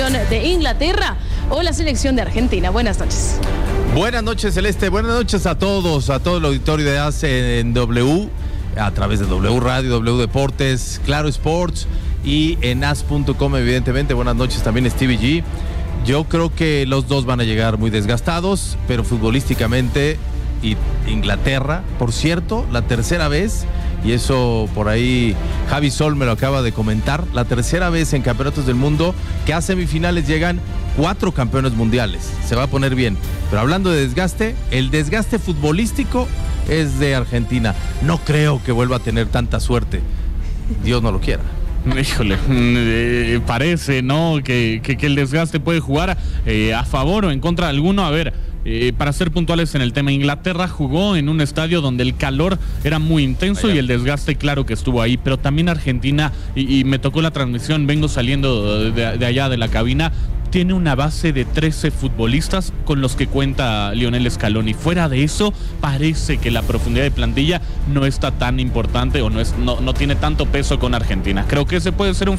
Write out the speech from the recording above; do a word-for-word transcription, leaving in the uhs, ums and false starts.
selección de Inglaterra o la selección de Argentina. Buenas noches. Buenas noches, Celeste. Buenas noches a todos, a todo el auditorio de A C en W, a través de W Radio, W Deportes, Claro Sports y en as punto com, evidentemente. Buenas noches también, Stevie G. Yo creo que los dos van a llegar muy desgastados, pero futbolísticamente, y Inglaterra, por cierto, la tercera vez, y eso por ahí Javi Sol me lo acaba de comentar, la tercera vez en campeonatos del mundo que a semifinales llegan cuatro campeones mundiales. Se va a poner bien. Pero hablando de desgaste, el desgaste futbolístico es de Argentina. No creo que vuelva a tener tanta suerte. Dios no lo quiera. Híjole, eh, parece, ¿no? Que, que, que el desgaste puede jugar eh, a favor o en contra de alguno. A ver, eh, para ser puntuales en el tema, Inglaterra jugó en un estadio donde el calor era muy intenso Allá. y el desgaste, claro que estuvo ahí, pero también Argentina, y, y me tocó la transmisión, vengo saliendo de, de allá de la cabina, tiene una base de trece futbolistas con los que cuenta Lionel Scaloni. Fuera de eso, parece que la profundidad de plantilla no está tan importante o no, es, no, no tiene tanto peso con Argentina. Creo que ese puede ser un